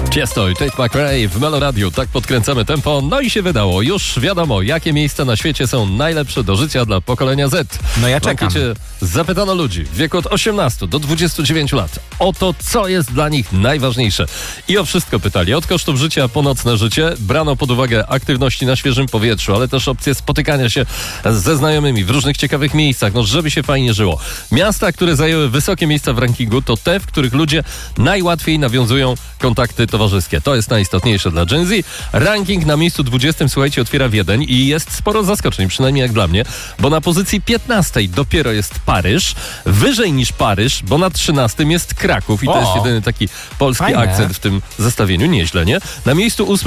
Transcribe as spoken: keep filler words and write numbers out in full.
Tiesto i Tate McRae w Melo Radio. Tak podkręcamy tempo. No i się wydało. Już wiadomo, jakie miejsca na świecie są najlepsze do życia dla pokolenia Z. No ja W czekam. ankiecie zapytano ludzi w wieku od osiemnastu do dwudziestu dziewięciu lat o to, co jest dla nich najważniejsze. I o wszystko pytali. Od kosztów życia po nocne życie. Brano pod uwagę aktywności na świeżym powietrzu, ale też opcje spotykania się ze znajomymi w różnych ciekawych miejscach, no żeby się fajnie żyło. Miasta, które zajęły wysokie miejsca w rankingu, to te, w których ludzie najłatwiej nawiązują kontakty towarzyskie. To jest najistotniejsze dla Gen Z. Ranking na miejscu dwudziestym, słuchajcie, otwiera Wiedeń i jest sporo zaskoczeń, przynajmniej jak dla mnie, bo na pozycji piętnastej dopiero jest Paryż, wyżej niż Paryż, bo na trzynastym jest Kraków i to O, jest jedyny taki polski fajne. akcent w tym zestawieniu. Nieźle, nie? Na miejscu ósmym